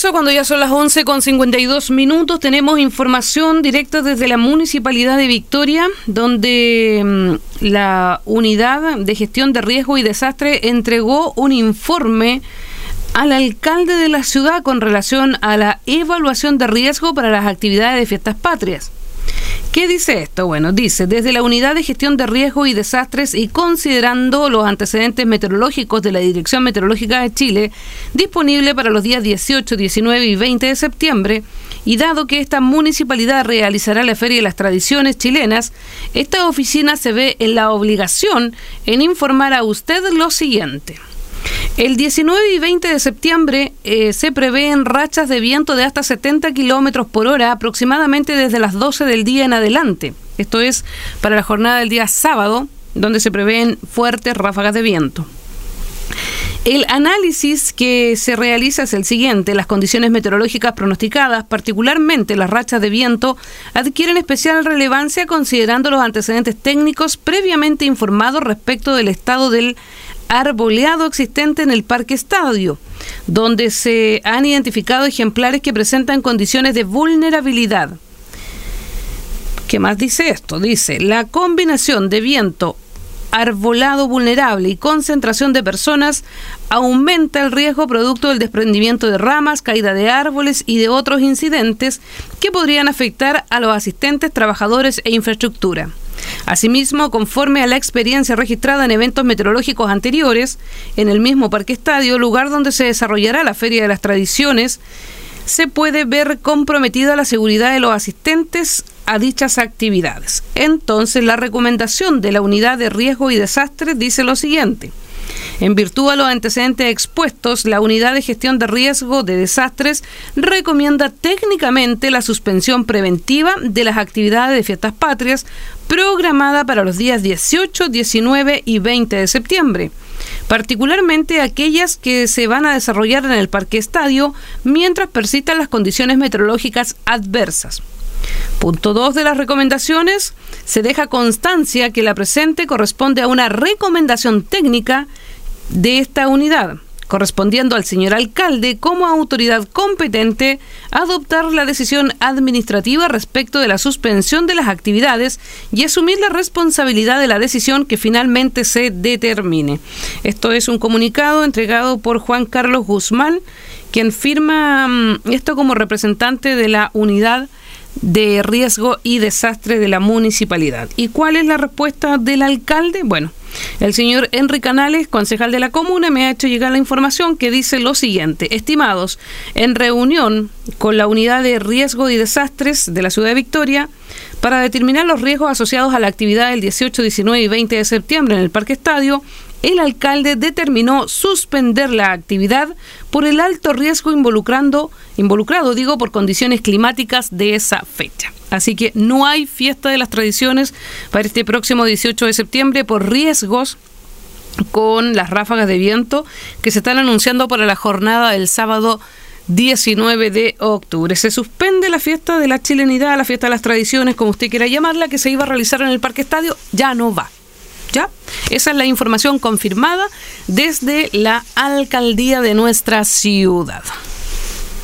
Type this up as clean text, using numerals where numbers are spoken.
eso, cuando ya son las 11:52, tenemos información directa desde la Municipalidad de Victoria, donde la Unidad de Gestión de Riesgo y Desastre entregó un informe al alcalde de la ciudad con relación a la evaluación de riesgo para las actividades de fiestas patrias. ¿Qué dice esto? Bueno, dice, desde la Unidad de Gestión de Riesgo y Desastres y considerando los antecedentes meteorológicos de la Dirección Meteorológica de Chile, disponible para los días 18, 19 y 20 de septiembre, y dado que esta municipalidad realizará la Feria de las Tradiciones Chilenas, esta oficina se ve en la obligación en informar a usted lo siguiente. El 19 y 20 de septiembre se prevén rachas de viento de hasta 70 kilómetros por hora, aproximadamente desde las 12 del día en adelante. Esto es para la jornada del día sábado, donde se prevén fuertes ráfagas de viento. El análisis que se realiza es el siguiente. Las condiciones meteorológicas pronosticadas, particularmente las rachas de viento, adquieren especial relevancia considerando los antecedentes técnicos previamente informados respecto del estado del arboleado existente en el Parque Estadio, donde se han identificado ejemplares que presentan condiciones de vulnerabilidad. ¿Qué más dice esto? Dice, la combinación de viento, arbolado vulnerable y concentración de personas aumenta el riesgo producto del desprendimiento de ramas, caída de árboles y de otros incidentes que podrían afectar a los asistentes, trabajadores e infraestructura. Asimismo, conforme a la experiencia registrada en eventos meteorológicos anteriores, en el mismo Parque Estadio, lugar donde se desarrollará la Feria de las Tradiciones, se puede ver comprometida la seguridad de los asistentes a dichas actividades. Entonces, la recomendación de la Unidad de Riesgo y Desastres dice lo siguiente. En virtud de los antecedentes expuestos, la Unidad de Gestión de Riesgo de Desastres recomienda técnicamente la suspensión preventiva de las actividades de fiestas patrias programada para los días 18, 19 y 20 de septiembre, particularmente aquellas que se van a desarrollar en el Parque Estadio mientras persistan las condiciones meteorológicas adversas. Punto 2 de las recomendaciones, se deja constancia que la presente corresponde a una recomendación técnica de esta unidad, correspondiendo al señor alcalde como autoridad competente adoptar la decisión administrativa respecto de la suspensión de las actividades y asumir la responsabilidad de la decisión que finalmente se determine. Esto es un comunicado entregado por Juan Carlos Guzmán, quien firma esto como representante de la Unidad de Riesgo y Desastre de la Municipalidad. ¿Y cuál es la respuesta del alcalde? Bueno, el señor Henry Canales, concejal de la comuna, me ha hecho llegar la información que dice lo siguiente. Estimados, en reunión con la Unidad de Riesgo y Desastres de la Ciudad de Victoria, para determinar los riesgos asociados a la actividad del 18, 19 y 20 de septiembre en el Parque Estadio, el alcalde determinó suspender la actividad por el alto riesgo involucrado por condiciones climáticas de esa fecha. Así que no hay fiesta de las tradiciones para este próximo 18 de septiembre por riesgos con las ráfagas de viento que se están anunciando para la jornada del sábado 19 de octubre. Se suspende la fiesta de la chilenidad, la fiesta de las tradiciones, como usted quiera llamarla, que se iba a realizar en el Parque Estadio, ya no va. ¿Ya? Esa es la información confirmada desde la alcaldía de nuestra ciudad.